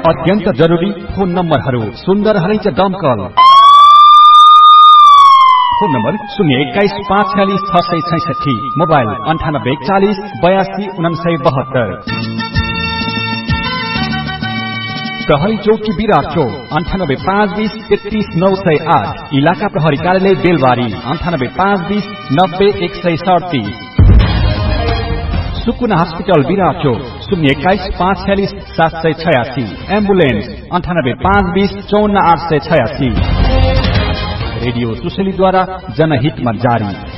अत्यन्त जरुरी फोन नम्बरहरू सुन्दर हरैच दमकल फोन नम्बर 021-546-666 मोबाइल 9840-82-9972 प्रहरी चौकी विराट चौक 98-520-33908 इलाका प्रहरी कार्यालय बेलबारी 98-520-90-137 सुकुना हस्पिटल विराट चौक 021-546-786 एम्बुलेन्स 98-520-54886 रेडियो सुशेलीद्वारा जनहितमा जारी।